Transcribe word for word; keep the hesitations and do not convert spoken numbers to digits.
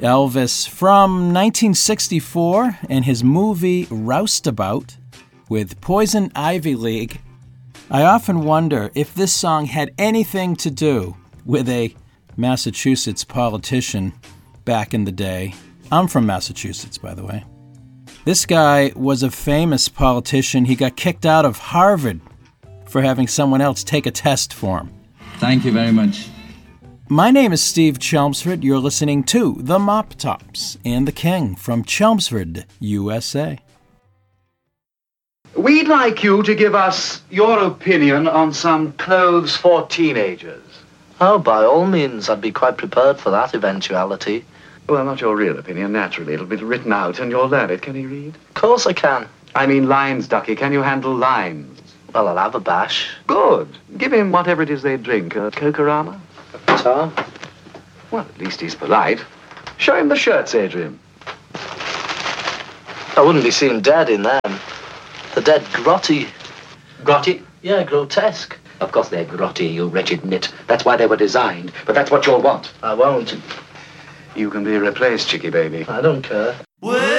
Elvis from nineteen sixty-four and his movie Roustabout with Poison Ivy League. I often wonder if this song had anything to do with a Massachusetts politician back in the day. I'm from Massachusetts, by the way. This guy was a famous politician. He got kicked out of Harvard for having someone else take a test for him. Thank you very much. My name is Steve Chelmsford. You're listening to The Mop Tops and the King from Chelmsford, U S A. We'd like you to give us your opinion on some clothes for teenagers. Oh, by all means, I'd be quite prepared for that eventuality. Well, not your real opinion, naturally. It'll be written out and you'll learn it. Can you read? Of course I can. I mean lines, Ducky. Can you handle lines? Well, I'll have a bash. Good. Give him whatever it is they drink. A Coca-Rama? A guitar? Well, at least he's polite. Show him the shirts, Adrian. I wouldn't be seen dead in them. They're dead grotty. Grotty? Yeah, grotesque. Of course they're grotty, you wretched nit. That's why they were designed. But that's what you'll want. I won't. You can be replaced, Chicky baby. I don't care. Well,